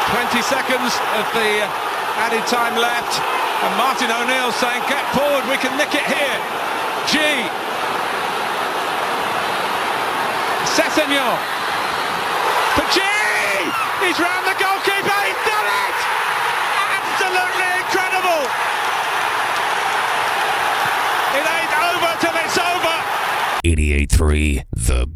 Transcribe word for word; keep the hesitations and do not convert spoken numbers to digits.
twenty seconds of the added time left, and Martin O'Neill saying, get forward, we can nick it here. G. Sessegnon. For G! He's round the goalkeeper, he's done it! Absolutely incredible! It ain't over till it's over! eighty-eight three The